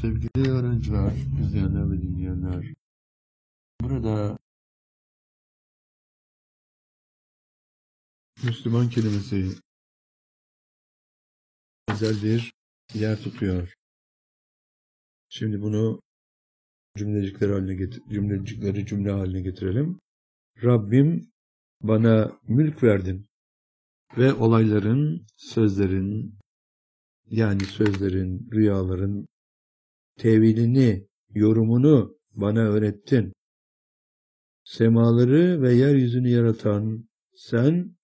Sevgili öğrenciler, izleyenler ve dinleyenler, burada Müslüman kelimesi özel bir yer tutuyor. Şimdi bunu cümlecikleri cümle haline getirelim. Rabbim bana mülk verdin ve olayların, sözlerin, yani sözlerin, rüyaların tevilini, yorumunu bana öğrettin. Semaları ve yeryüzünü yaratan sen